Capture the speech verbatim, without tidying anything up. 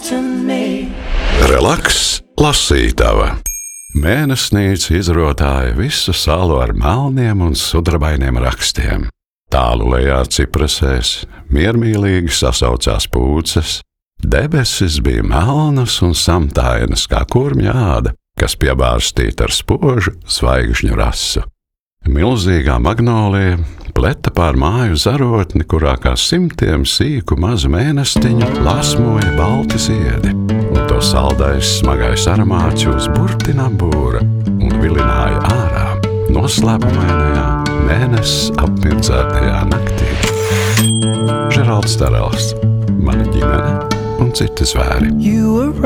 to me. Relaks lasītava. Mēnesnīca izrotāja visu salu ar melniem un sudrabainiem rakstiem. Tālu lejā ciprasēs miermīlīgi sasaucās pūces. Debesis bija melnas un samtainas kā kurmja āda, kas piebārstīta ar spožu zvaigžņu rasu. Milzīgā magnolija pleta pār māju zarotni, kurā kā simtiem sīku mazu mēnestiņu lasmoja balti ziedi, un to saldais smagais aromāts jūs burtinām būra un vilināja ārā noslēpumainajā mēnesis apmirdzētajā naktī. Žeralds Tarels, mana ģimene un citi zvēri.